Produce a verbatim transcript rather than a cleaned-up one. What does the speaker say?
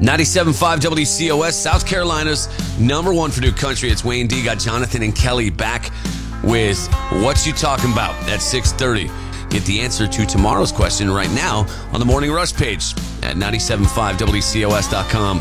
ninety-seven point five W C O S, South Carolina's number one for new country. It's Wayne D. Got Jonathan and Kelly back with What You Talking About at six thirty. Get the answer to tomorrow's question right now on the Morning Rush page at nine seven five W C O S dot com.